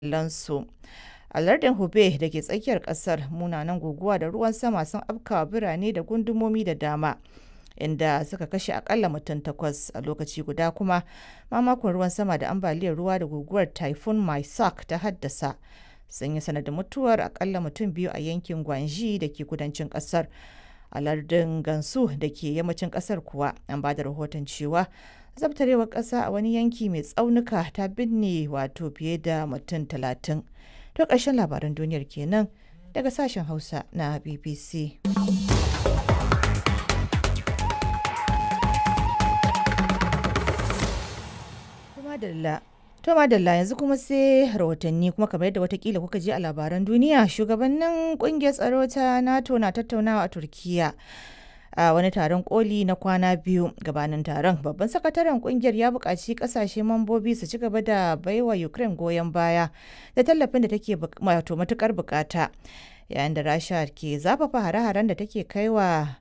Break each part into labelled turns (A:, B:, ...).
A: iyalansu. A lardin Hubei da ke tsakiyar kasar, munanan guguwa da ruwan sama sun afkawa birane da gundumomi da dama, inda suka kashe akalla mutum 8 a lokaci guda kuma mamakon ruwan sama da ambaliyar ruwa da guguwar Typhoon Maisak ta haddasa sun yi sanadin mutuwar akalla mutum 2 a yankin Gwanji da ke kudancin kasar. A lardin Gansu da ke yammacin kasar kuwa an ba da rahoton cewa zabtarewar ƙasa a wani yanki mai tsaunuka ta binne fiye da mutum 30. To ƙarshen labaran duniyar kenan daga sashen Hausa na BBC. To madalla yanzu kuma sai rahotanni, kuma kamar yadda watakila kuka ji a labaran duniya, shugabannin kungiyar tsaro ta NATO na tattaunawa a Turkiya a wani taron koli na kwana 2. Gabanin taron, babban sakataren kungiyar ya buƙaci ƙasashe mambobi su ci gaba da baiwa Ukraine goyon baya da tallafin da take matukar bukata, yayin da Rasha ke zafafa hare-haren da take kaiwa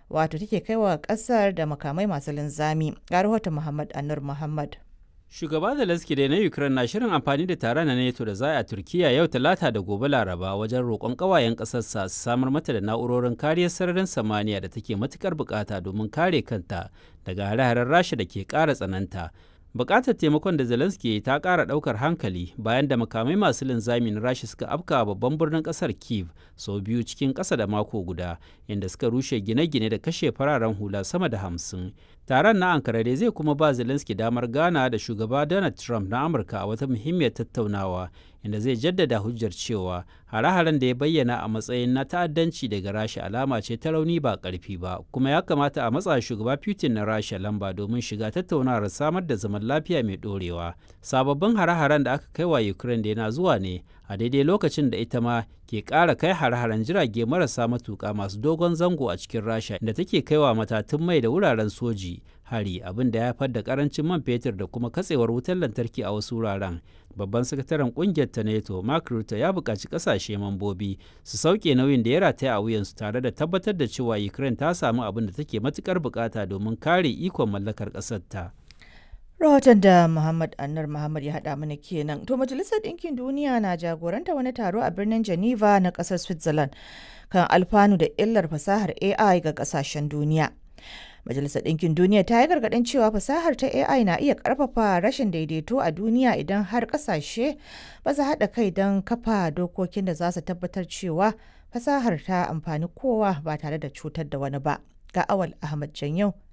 A: ƙasar da makamai masu linzami. Ga rahoton Muhammad Anur Muhammad.
B: Shugaba Zelensky da na Ukraine na shirin amfani da taron na NATO da za a Turkiyya yau Talata da gobe Laraba wajen roƙon ƙawayen ƙasarsa su samar mata da na'urorin kariyar sararin samaniya da take matukar bukata domin kare kanta daga hare-haren Rasha da ke ƙara tsananta. Bukatar taimakon da Zelensky ta ƙara ɗaukar hankali bayan da makamai masu linzami na Rasha suka afka babban birnin ƙasar Kyiv sau biyu cikin ƙasa da mako guda, inda suka rushe gine-gine da kashe fararen hula sama da 50. Taron na Ankara dai zai kuma ba Zelensky damar gana da shugaba Donald Trump na Amurka a wata muhimmiyar tattaunawa, inda zai jaddada hujjar cewa hare-haren da ya bayyana a matsayin na ta'addanci daga Rasha alama ce ta rauni ba ƙarfi ba, kuma ya kamata a matsa shugaba Putin na Rasha lamba domin shiga tattaunawar samar da zaman lafiya mai ɗorewa. Sababbin hare-haren da aka kai wa Ukraine da yana zuwa ne a daidai lokacin da ita ma ke ƙara kai hare-haren jirage marasa matuƙa masu dogon zango a cikin Rasha, da take kaiwa matatun mai da wuraren soji hari, abin da ya haifar da karancin man fetur da kuma katsewar wutar lantarki a wasu wuraren. Babban sakataren kungiyar ta NATO, Mark Rutte, ya buƙaci ƙasashe mambobi su sauke nauyin da ya rataya a wuyansu tare da tabbatar da cewa Ukraine ta samu abin da take matukar buƙata domin kare ikon mallakar ƙasar ta.
A: Rahoton da Muhammad Annar Muhammad ya haɗa mana kenan. To Majalisar Ɗinkin Duniya na jagoranta wani taro a birnin Geneva na ƙasar Switzerland kan alfanu da illar fasahar AI ga ƙasashen duniya. Majalisar Ɗinkin Duniya ta yi gargaɗin cewa fasahar ta AI na iya ƙarfafa rashin daidaito a duniya idan har ƙasashe ba su haɗa kai don kafa dokokin da za su tabbatar cewa fasahar ta amfani kowa ba tare da cutar da wani ba. Ga Awal Ahmad Janyau